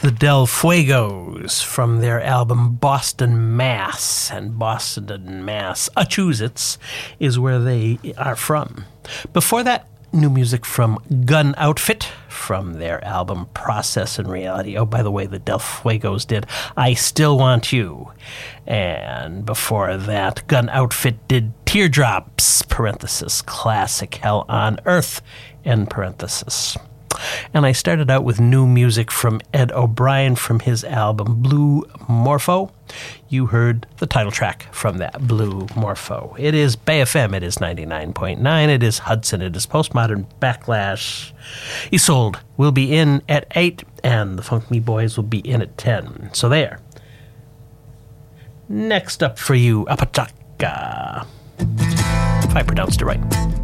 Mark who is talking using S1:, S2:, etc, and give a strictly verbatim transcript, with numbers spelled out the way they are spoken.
S1: the Del Fuegos from their album Boston, Mass. And Boston, Massachusetts is where they are from. Before that, new music from Gun Outfit from their album Process and Reality. Oh, by the way, the Del Fuegos did I Still Want You. And before that, Gun Outfit did Teardrops, parenthesis, classic Hell on Earth, end parenthesis. And I started out with new music from Ed O'Brien from his album Blue Morpho. You heard the title track from that, Blue Morpho. It is Bay F M, it is ninety-nine point nine, it is Hudson, it is Postmodern Backlash. Isolde will be in at eight, and the Funk Me Boys will be in at ten. So there. Next up for you, Apachaka. If I pronounced it right.